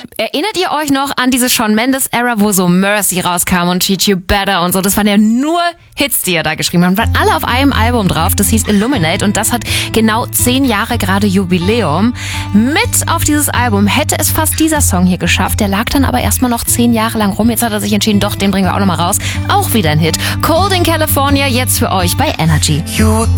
Erinnert ihr euch noch an diese Shawn Mendes-Ära, wo so Mercy rauskam und Treat You Better und so? Das waren ja nur Hits, die er da geschrieben hat. Und waren alle auf einem Album drauf. Das hieß Illuminate und das hat genau 10 Jahre gerade Jubiläum. Mit auf dieses Album hätte es fast dieser Song hier geschafft. Der lag dann aber erstmal noch 10 Jahre lang rum. Jetzt hat er sich entschieden, doch, den bringen wir auch nochmal raus. Auch wieder ein Hit. Cold in California, jetzt für euch bei Energy. You were